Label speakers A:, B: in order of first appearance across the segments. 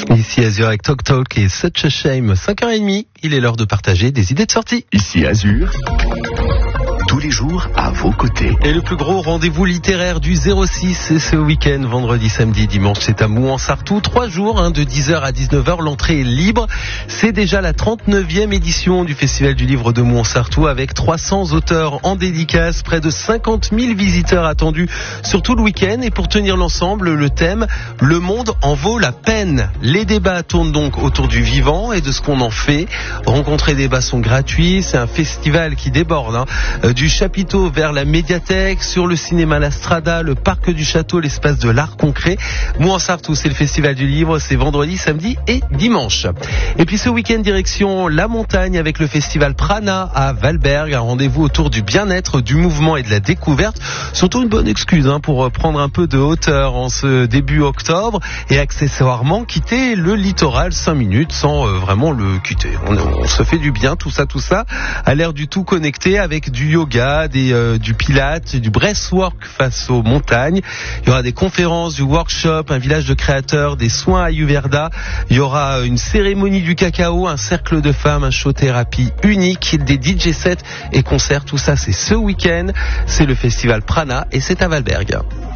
A: Ici Azur avec Talk Talk et Such a Shame, 5h30, il est l'heure de partager des idées de sortie.
B: Ici Azur, tous les jours à vos côtés.
A: Et le plus gros rendez-vous littéraire du 06, c'est ce week-end, vendredi, samedi, dimanche, c'est à Mouans-Sartoux. 3 jours, de 10h à 19h, l'entrée est libre. C'est déjà la 39e édition du Festival du Livre de Mouans-Sartoux avec 300 auteurs en dédicace, près de 50 000 visiteurs attendus sur tout le week-end. Et pour tenir l'ensemble, le thème, le monde en vaut la peine. Les débats tournent donc autour du vivant et de ce qu'on en fait. Rencontrer des débats sont gratuits, c'est un festival qui déborde, du chapiteau vers la médiathèque, sur le cinéma La Strada, le parc du château, l'espace de l'art concret. Mouans-Sartoux, c'est le Festival du Livre, c'est vendredi, samedi et dimanche. Et puis ce week-end, direction la montagne avec le Festival Prana à Valberg, un rendez-vous autour du bien-être, du mouvement et de la découverte. Surtout une bonne excuse pour prendre un peu de hauteur en ce début octobre et accessoirement quitter le littoral 5 minutes sans vraiment le quitter. On se fait du bien, tout ça a l'air du tout connecté avec du yoga, du pilates, du breathwork face aux montagnes. Il y aura des conférences, du workshop, un village de créateurs, des soins Ayurveda. Il y aura une cérémonie du cacao, un cercle de femmes, un show thérapie unique, des DJ sets et concerts. Tout ça, c'est ce week-end. C'est le festival Prana et c'est à Valberg.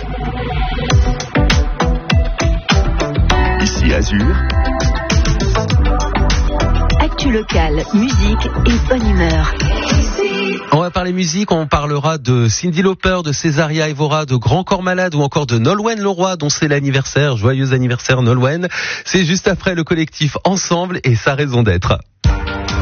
B: Ici Azur.
C: Actu locale, musique et bonne humeur.
A: On va parler musique, on parlera de Cyndi Lauper, de Césaria Evora, de Grand Corps Malade ou encore de Nolwenn Leroy dont c'est l'anniversaire. Joyeux anniversaire Nolwenn. C'est juste après le collectif Ensemble et sa raison d'être.